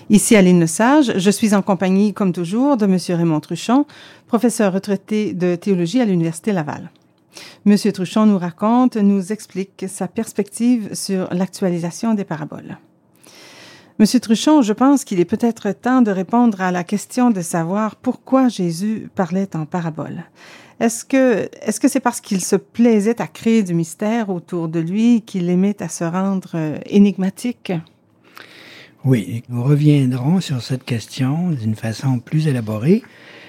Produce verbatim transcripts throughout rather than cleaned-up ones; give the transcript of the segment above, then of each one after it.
Ici Aline Lesage, je suis en compagnie, comme toujours, de M. Raymond Truchon, professeur retraité de théologie à l'Université Laval. M. Truchon nous raconte, nous explique sa perspective sur l'actualisation des paraboles. M. Truchon, je pense qu'il est peut-être temps de répondre à la question de savoir pourquoi Jésus parlait en paraboles. Est-ce que, est-ce que c'est parce qu'il se plaisait à créer du mystère autour de lui qu'il aimait à se rendre euh, énigmatique? Oui, nous reviendrons sur cette question d'une façon plus élaborée,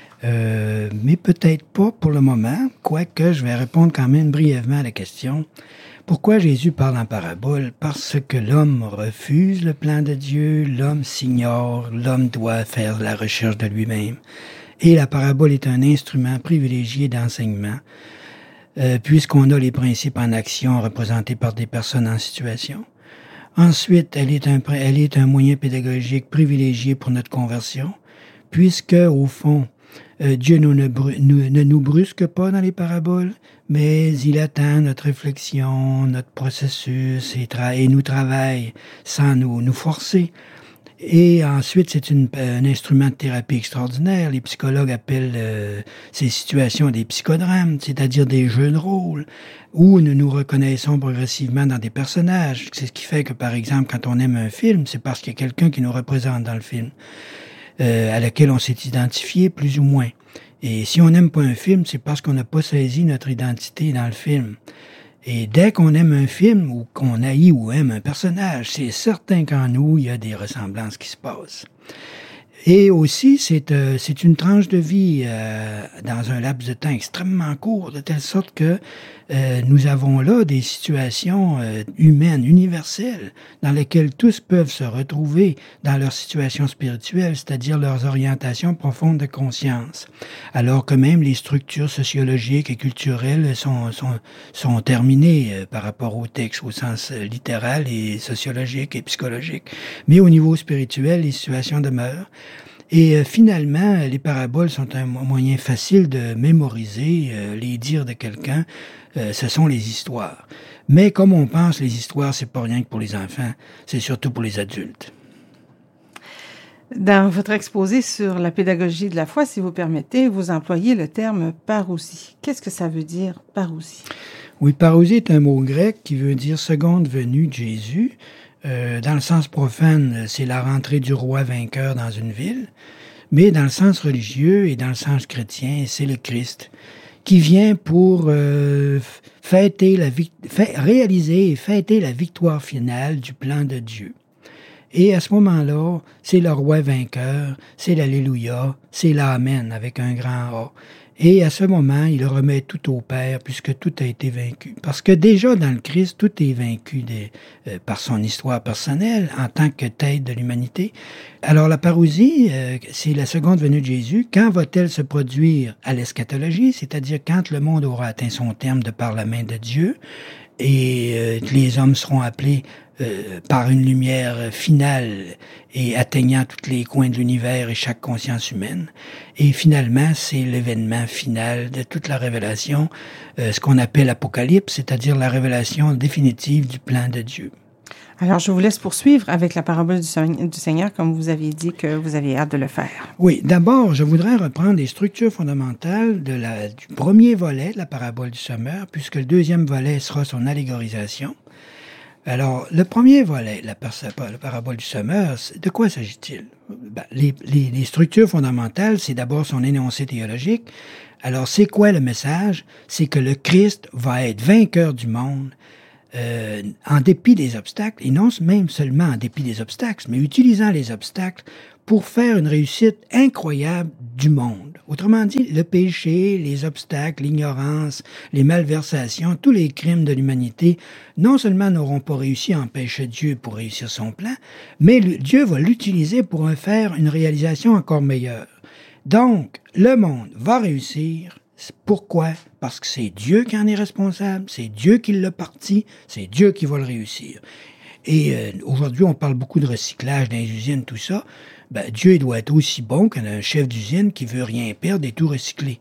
euh, mais peut-être pas pour le moment, quoique je vais répondre quand même brièvement à la question. Pourquoi Jésus parle en parabole? Parce que l'homme refuse le plan de Dieu, l'homme s'ignore, l'homme doit faire la recherche de lui-même. Et la parabole est un instrument privilégié d'enseignement, euh, puisqu'on a les principes en action représentés par des personnes en situation. Ensuite, elle est un, elle est un moyen pédagogique privilégié pour notre conversion, puisque, au fond, euh, Dieu nous ne, nous, ne nous brusque pas dans les paraboles, mais il attend notre réflexion, notre processus et, tra- et nous travaille sans nous, nous forcer. Et ensuite, c'est une, un instrument de thérapie extraordinaire. Les psychologues appellent euh, ces situations des psychodrames, c'est-à-dire des jeux de rôle, où nous nous reconnaissons progressivement dans des personnages. C'est ce qui fait que, par exemple, quand on aime un film, c'est parce qu'il y a quelqu'un qui nous représente dans le film, euh, à laquelle on s'est identifié plus ou moins. Et si on n'aime pas un film, c'est parce qu'on n'a pas saisi notre identité dans le film. Et dès qu'on aime un film ou qu'on haït ou aime un personnage, c'est certain qu'en nous, il y a des ressemblances qui se passent. Et aussi, c'est, euh, c'est une tranche de vie euh, dans un laps de temps extrêmement court, de telle sorte que euh, nous avons là des situations euh, humaines, universelles, dans lesquelles tous peuvent se retrouver dans leur situation spirituelle, c'est-à-dire leurs orientations profondes de conscience. Alors que même les structures sociologiques et culturelles sont, sont, sont terminées euh, par rapport au texte, au sens euh, littéral et sociologique et psychologique. Mais au niveau spirituel, les situations demeurent. Et euh, finalement, les paraboles sont un moyen facile de mémoriser euh, les dires de quelqu'un. Euh, ce sont les histoires. Mais comme on pense, les histoires, c'est pas rien que pour les enfants, c'est surtout pour les adultes. Dans votre exposé sur la pédagogie de la foi, si vous permettez, vous employez le terme parousie. Qu'est-ce que ça veut dire, parousie? Oui, parousie est un mot grec qui veut dire seconde venue de Jésus. Euh, dans le sens profane, c'est la rentrée du roi vainqueur dans une ville, mais dans le sens religieux et dans le sens chrétien, c'est le Christ qui vient pour euh, fêter la vic- fa- réaliser et fêter la victoire finale du plan de Dieu. Et à ce moment-là, c'est le roi vainqueur, c'est l'Alléluia, c'est l'Amen avec un grand A. Et à ce moment, il remet tout au Père, puisque tout a été vaincu. Parce que déjà dans le Christ, tout est vaincu des, euh, par son histoire personnelle, en tant que tête de l'humanité. Alors la parousie, euh, c'est la seconde venue de Jésus. Quand va-t-elle se produire à l'eschatologie, c'est-à-dire quand le monde aura atteint son terme de par la main de Dieu, et euh, les hommes seront appelés euh, par une lumière finale et atteignant tous les coins de l'univers et chaque conscience humaine. Et finalement, c'est l'événement final de toute la révélation, euh, ce qu'on appelle l'Apocalypse, c'est-à-dire la révélation définitive du plan de Dieu. Alors, je vous laisse poursuivre avec la parabole du Seigneur, comme vous aviez dit que vous aviez hâte de le faire. Oui, d'abord, je voudrais reprendre les structures fondamentales de la, du premier volet de la parabole du Sommeur, puisque le deuxième volet sera son allégorisation. Alors, le premier volet, la, la parabole du Sommeur, de quoi s'agit-il? Ben, les, les, les structures fondamentales, c'est d'abord son énoncé théologique. Alors, c'est quoi le message? C'est que le Christ va être vainqueur du monde, Euh, en dépit des obstacles, et non même seulement en dépit des obstacles, mais utilisant les obstacles pour faire une réussite incroyable du monde. Autrement dit, le péché, les obstacles, l'ignorance, les malversations, tous les crimes de l'humanité, non seulement n'auront pas réussi à empêcher Dieu pour réussir son plan, mais le, Dieu va l'utiliser pour en faire une réalisation encore meilleure. Donc, le monde va réussir. Pourquoi? Parce que c'est Dieu qui en est responsable, c'est Dieu qui l'a parti, c'est Dieu qui va le réussir. Et euh, aujourd'hui, on parle beaucoup de recyclage dans les usines, tout ça. Ben, Dieu doit être aussi bon qu'un chef d'usine qui veut rien perdre et tout recycler.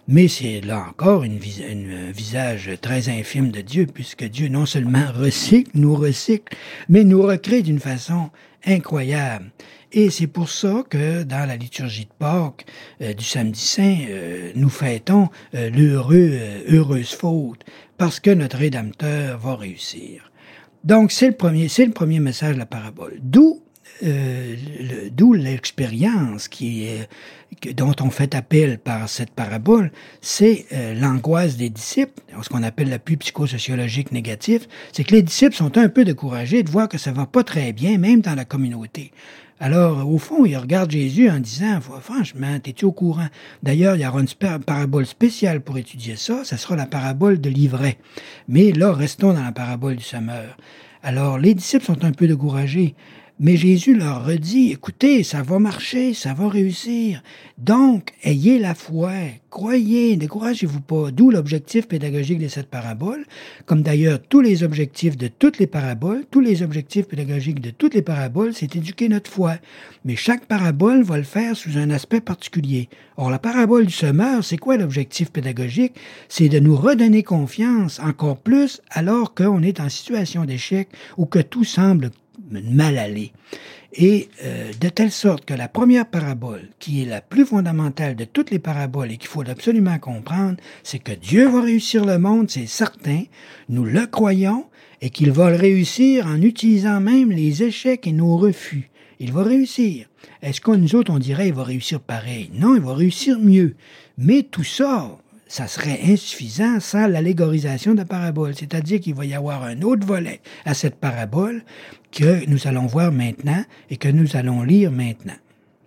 Mais c'est là encore une vis- une, un visage très infime de Dieu, puisque Dieu non seulement recycle, nous recycle, mais nous recrée d'une façon incroyable. Et c'est pour ça que dans la liturgie de Pâques euh, du Samedi Saint, euh, nous fêtons euh, l'heureux, euh, heureuse faute, parce que notre Rédempteur va réussir. Donc c'est le premier, c'est le premier message de la parabole. D'où Euh, le, d'où l'expérience qui est, que, dont on fait appel par cette parabole, c'est euh, l'angoisse des disciples, ce qu'on appelle l'appui psychosociologique négatif, c'est que les disciples sont un peu découragés de voir que ça va pas très bien, même dans la communauté. Alors, au fond, ils regardent Jésus en disant, franchement, t'es-tu au courant? D'ailleurs, il y aura une sp- parabole spéciale pour étudier ça, ça sera la parabole de l'ivraie. Mais là, restons dans la parabole du semeur. Alors, les disciples sont un peu découragés. Mais Jésus leur redit, écoutez, ça va marcher, ça va réussir. Donc, ayez la foi, croyez, découragez-vous pas. D'où l'objectif pédagogique de cette parabole, comme d'ailleurs tous les objectifs de toutes les paraboles, tous les objectifs pédagogiques de toutes les paraboles, c'est éduquer notre foi. Mais chaque parabole va le faire sous un aspect particulier. Or, la parabole du semeur, c'est quoi l'objectif pédagogique? C'est de nous redonner confiance encore plus alors qu'on est en situation d'échec ou que tout semble mal aller. Et euh, de telle sorte que la première parabole, qui est la plus fondamentale de toutes les paraboles et qu'il faut absolument comprendre, c'est que Dieu va réussir le monde, c'est certain, nous le croyons, et qu'il va le réussir en utilisant même les échecs et nos refus. Il va réussir. Est-ce que nous autres, on dirait, il va réussir pareil? Non, il va réussir mieux. Mais tout ça, ça serait insuffisant sans l'allégorisation de la parabole. C'est-à-dire qu'il va y avoir un autre volet à cette parabole que nous allons voir maintenant et que nous allons lire maintenant.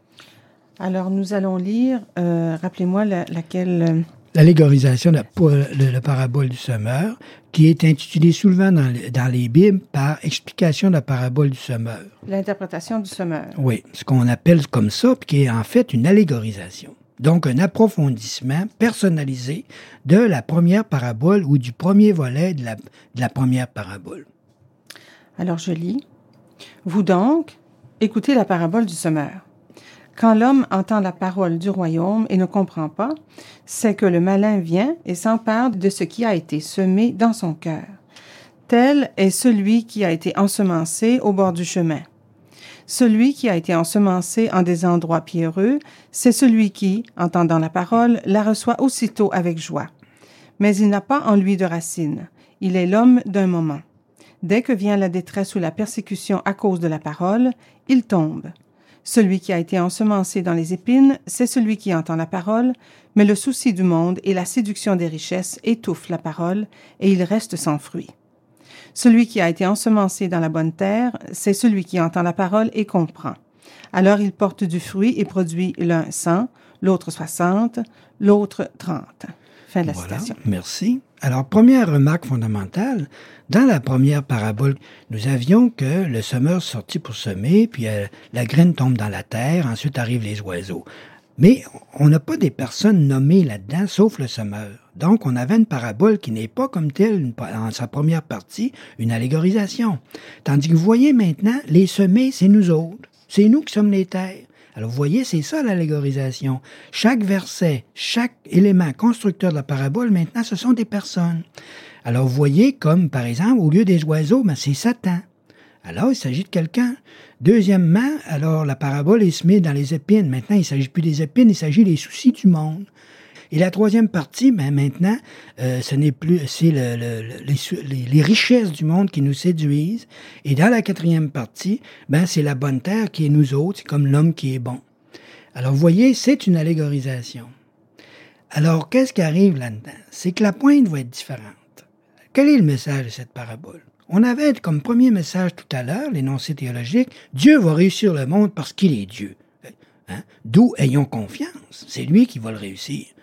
Alors, nous allons lire, euh, rappelez-moi la, laquelle... Euh... L'allégorisation de la, de la parabole du semeur, qui est intitulée souvent dans, dans les Bibles par explication de la parabole du semeur. L'interprétation du semeur. Oui, ce qu'on appelle comme ça, puis qui est en fait une allégorisation. Donc, un approfondissement personnalisé de la première parabole ou du premier volet de la, de la première parabole. Alors, je lis. « Vous donc, écoutez la parabole du semeur. Quand l'homme entend la parole du royaume et ne comprend pas, c'est que le malin vient et s'empare de ce qui a été semé dans son cœur. Tel est celui qui a été ensemencé au bord du chemin. Celui qui a été ensemencé en des endroits pierreux, c'est celui qui, entendant la parole, la reçoit aussitôt avec joie. Mais il n'a pas en lui de racine. Il est l'homme d'un moment. Dès que vient la détresse ou la persécution à cause de la parole, il tombe. Celui qui a été ensemencé dans les épines, c'est celui qui entend la parole, mais le souci du monde et la séduction des richesses étouffent la parole et il reste sans fruit. Celui qui a été ensemencé dans la bonne terre, c'est celui qui entend la parole et comprend. Alors il porte du fruit et produit l'un cent, l'autre soixante, l'autre trente. » Fin de la Voilà, citation. Merci. Alors, première remarque fondamentale, dans la première parabole, nous avions que le semeur sortit pour semer, puis euh, la graine tombe dans la terre, ensuite arrivent les oiseaux. Mais on n'a pas des personnes nommées là-dedans, sauf le semeur. Donc, on avait une parabole qui n'est pas comme telle, une, en sa première partie, une allégorisation. Tandis que vous voyez maintenant, les semés, c'est nous autres. C'est nous qui sommes les terres. Alors, vous voyez, c'est ça l'allégorisation. Chaque verset, chaque élément constructeur de la parabole, maintenant, ce sont des personnes. Alors, vous voyez, comme, par exemple, au lieu des oiseaux, ben, c'est Satan. Alors, il s'agit de quelqu'un. Deuxièmement, alors, la parabole est semée dans les épines. Maintenant, il ne s'agit plus des épines, il s'agit des soucis du monde. Et la troisième partie, ben maintenant, euh, ce n'est plus, c'est le, le, le, les, les richesses du monde qui nous séduisent. Et dans la quatrième partie, ben c'est la bonne terre qui est nous autres, c'est comme l'homme qui est bon. Alors, vous voyez, c'est une allégorisation. Alors, qu'est-ce qui arrive là-dedans? C'est que la pointe va être différente. Quel est le message de cette parabole? On avait comme premier message tout à l'heure, l'énoncé théologique, Dieu va réussir le monde parce qu'il est Dieu. Hein? D'où ayons confiance. C'est lui qui va le réussir.